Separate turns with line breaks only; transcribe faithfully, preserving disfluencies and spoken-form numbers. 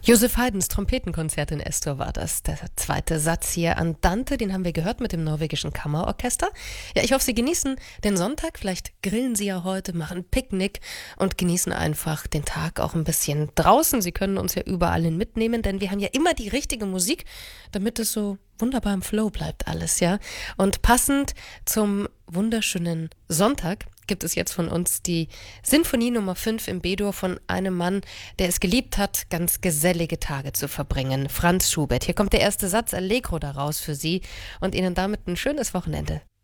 Joseph Haydns Trompetenkonzert in S-Dur war das. Der zweite Satz hier Andante, den haben wir gehört mit dem norwegischen Kammerorchester. Ja, ich hoffe, Sie genießen den Sonntag. Vielleicht grillen Sie ja heute, machen Picknick und genießen einfach den Tag auch ein bisschen draußen. Sie können uns ja überall hin mitnehmen, denn wir haben ja immer die richtige Musik, damit es so wunderbar im Flow bleibt alles, ja. Und passend zum wunderschönen Sonntag gibt es jetzt von uns die Sinfonie Nummer fünf im B-Dur von einem Mann, der es geliebt hat, ganz gesellige Tage zu verbringen. Franz Schubert. Hier kommt der erste Satz Allegro daraus für Sie und Ihnen damit ein schönes Wochenende.